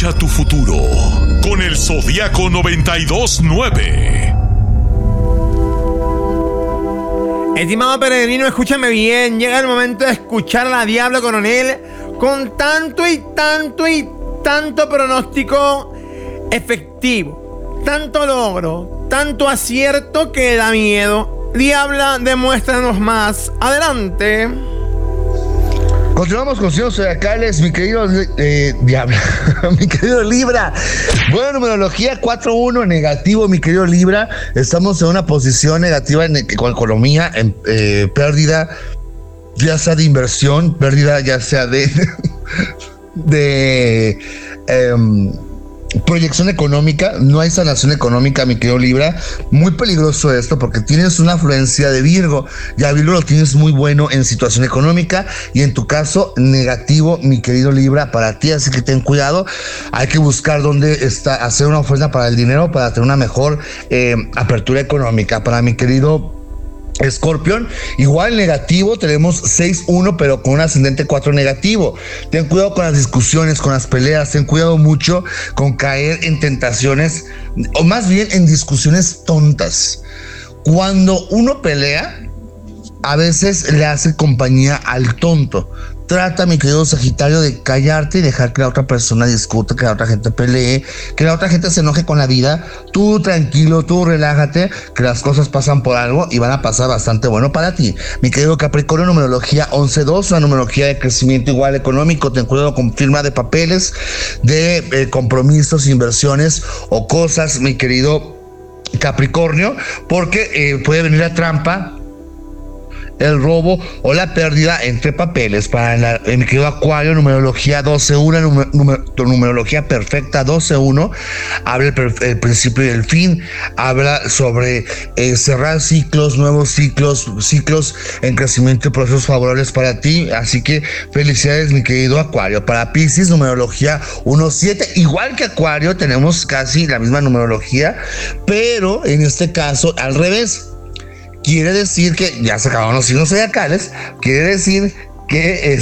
Escucha tu futuro con el Zodiaco 92.9. Estimado peregrino, escúchame bien. Llega el momento de escuchar a la Diabla Coronel con tanto y tanto y tanto pronóstico efectivo, tanto logro, tanto acierto que da miedo. Diabla, demuéstranos más. Adelante. Continuamos con signos zodiacales, mi querido Diabla, mi querido Libra. Bueno, numerología 4-1 negativo, mi querido Libra. Estamos en una posición negativa con economía, en pérdida, ya sea de inversión, pérdida ya sea de proyección económica. No hay sanación económica, mi querido Libra. Muy peligroso esto porque tienes una afluencia de Virgo. Ya Virgo lo tienes muy bueno en situación económica y en tu caso negativo, mi querido Libra, para ti. Así que ten cuidado. Hay que buscar dónde está, hacer una oferta para el dinero para tener una mejor apertura económica. Para mi querido Escorpión, igual negativo, tenemos 6-1, pero con un ascendente 4 negativo. Ten cuidado con las discusiones, con las peleas, ten cuidado mucho con caer en tentaciones, o más bien en discusiones tontas. Cuando uno pelea, a veces le hace compañía al tonto. Trata, mi querido Sagitario, de callarte y dejar que la otra persona discute, que la otra gente pelee, que la otra gente se enoje con la vida. Tú tranquilo, tú relájate, que las cosas pasan por algo y van a pasar bastante bueno para ti. Mi querido Capricornio, numerología 11-2, una numerología de crecimiento igual económico. Ten cuidado con firma de papeles, de compromisos, inversiones o cosas, mi querido Capricornio, porque puede venir la trampa, el robo o la pérdida entre papeles. Para mi querido Acuario, numerología 12-1, numerología perfecta 12-1, habla el principio y el fin, habla sobre cerrar ciclos, nuevos ciclos en crecimiento y procesos favorables para ti. Así que felicidades, mi querido Acuario. Para Piscis, numerología 1-7, igual que Acuario, tenemos casi la misma numerología, pero en este caso al revés. Quiere decir que ya se acabaron los signos zodiacales. Quiere decir que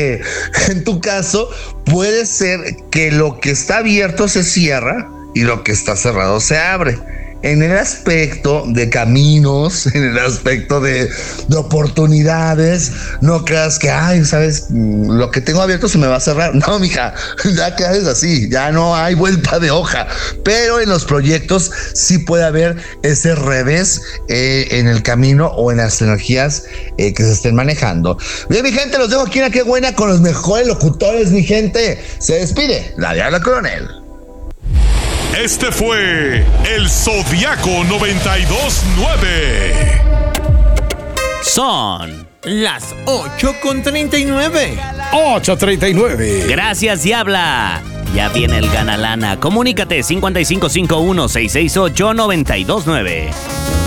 en tu caso puede ser que lo que está abierto se cierra y lo que está cerrado se abre. En el aspecto de caminos, en el aspecto de oportunidades, no creas que, sabes, lo que tengo abierto se me va a cerrar. No, mija, ya quedas así, ya no hay vuelta de hoja. Pero en los proyectos sí puede haber ese revés en el camino o en las energías que se estén manejando. Bien, mi gente, los dejo aquí en Qué Buena con los mejores locutores, mi gente. Se despide la Diabla Coronel. Este fue el Zodiaco 92.9. Son las 8:39. 8:39. Gracias, Diabla. Ya viene el Gana Lana. Comunícate 5551-668-929.